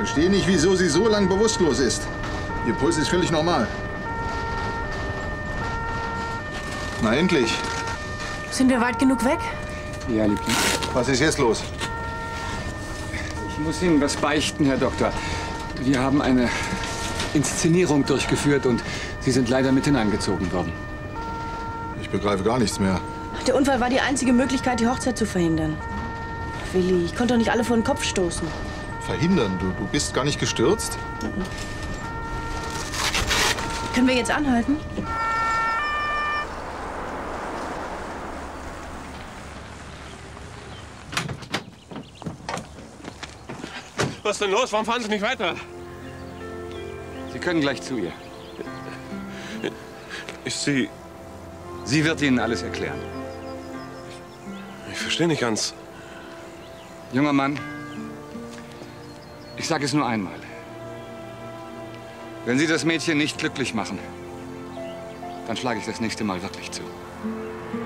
Verstehe nicht, wieso sie so lang bewusstlos ist. Ihr Puls ist völlig normal. Na, endlich. Sind wir weit genug weg? Ja, Liebling. Was ist jetzt los? Ich muss Ihnen was beichten, Herr Doktor. Wir haben eine Inszenierung durchgeführt und Sie sind leider mit hineingezogen worden. Ich begreife gar nichts mehr. Der Unfall war die einzige Möglichkeit, die Hochzeit zu verhindern. Willi, ich konnte doch nicht alle vor den Kopf stoßen. Verhindern? Du bist gar nicht gestürzt? Können wir jetzt anhalten? Was ist denn los? Warum fahren Sie nicht weiter? Sie können gleich zu ihr. Ist sie... Sie wird Ihnen alles erklären. Ich verstehe nicht ganz. Junger Mann, ich sage es nur einmal. Wenn Sie das Mädchen nicht glücklich machen, dann schlage ich das nächste Mal wirklich zu.